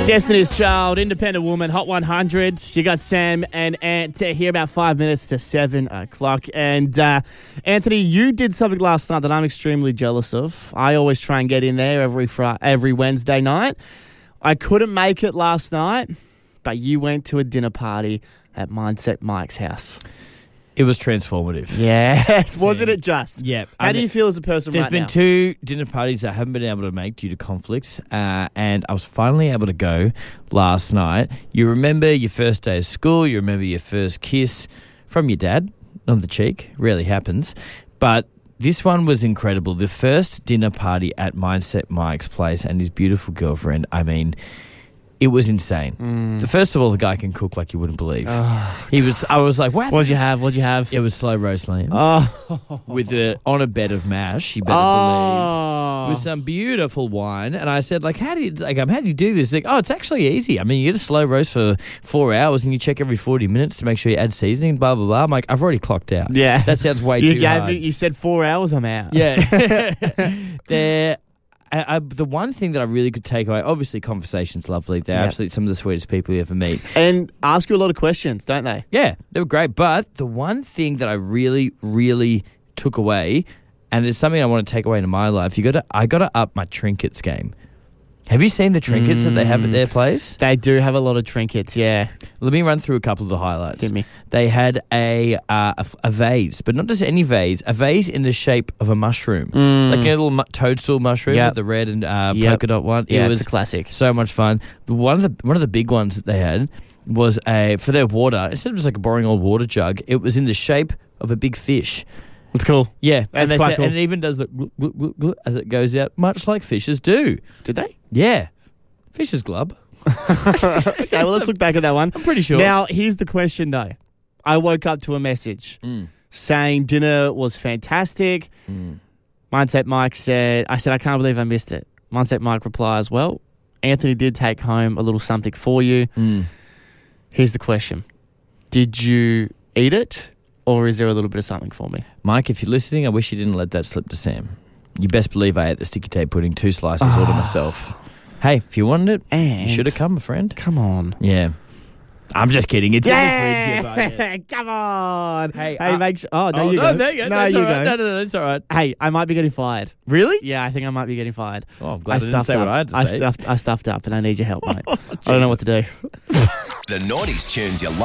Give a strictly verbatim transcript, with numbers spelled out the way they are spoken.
Destiny's Child, Independent Woman, Hot one hundred. You got Sam and Ant here about five minutes to seven o'clock. And uh, Anthony, you did something last night that I'm extremely jealous of. I always try and get in there every fr- every Wednesday night. I couldn't make it last night, but you went to a dinner party at Mindset Mike's house. It was transformative. Yes, wasn't it just? Yeah. How I do mean, you feel as a person There's right been now? two dinner parties I haven't been able to make due to conflicts, uh, and I was finally able to go last night. You remember your first day of school, you remember your first kiss from your dad on the cheek. Rarely happens. But this one was incredible. The first dinner party at Mindset Mike's place and his beautiful girlfriend, I mean, it was insane. Mm. The First of all, the guy can cook like you wouldn't believe. Oh, he was. I was like, wow. what'd you have? What'd you have? It was slow roast lamb. Oh. With a, on a bed of mash, you better Oh. believe. With some beautiful wine. And I said, like, how do you like um, how do you do this? Like, oh, it's actually easy. I mean, you get a slow roast for four hours and you check every forty minutes to make sure you add seasoning, blah, blah, blah. I'm like, I've already clocked out. Yeah. That sounds way you too gave hard. Me, you said four hours, I'm out. Yeah. They're... I, I, the one thing that I really could take away, obviously conversation's lovely. They're Yep. absolutely some of the sweetest people you ever meet. And ask you a lot of questions, don't they? Yeah, they were great. But the one thing that I really, really took away, and it's something I want to take away into my life, you got to, I got to up my trinkets game. Have you seen the trinkets mm. that they have at their place? They do have a lot of trinkets, yeah. Let me run through a couple of the highlights. Hit me. They had a, uh, a a vase, but not just any vase, a vase in the shape of a mushroom. Mm. Like a little mu- toadstool mushroom Yep. with the red and uh, Yep. polka dot one. Yeah, it was it's a classic. so much fun. The, one of the one of the big ones that they had was a for their water, instead of just like a boring old water jug, it was in the shape of a big fish. It's cool. Yeah, That's and they quite said, cool. and it even does the gluk, gluk, gluk, gluk as it goes out, much like fishes do. Did they? Yeah, fish's glub. Okay, well, let's look back at that one. I'm pretty sure. Now, here's the question, though. I woke up to a message Mm. saying dinner was fantastic. Mm. Mindset Mike said, I said, I can't believe I missed it. Mindset Mike replies, well, Anthony did take home a little something for you. Mm. Here's the question. Did you eat it, or is there a little bit of something for me? Mike, if you're listening, I wish you didn't let that slip to Sam. You best believe I ate the sticky tape pudding, two slices, all to myself. Hey, if you wanted it, And you should have come, my friend. Come on. Yeah. I'm just kidding. It's Yeah! in the fridge. Yeah. Come on. Hey, hey uh, make sure. Oh, no, Oh, you no, go. there you go. No, That's you all right. go. No, no, no, it's all right. Hey, I might be getting fired. Really? Yeah, I think I might be getting fired. Oh, I'm glad I, I didn't stuffed say up. what I had to I say. stuffed, I stuffed up, and I need your help, mate. I don't know what to do. The Naughties tunes you love.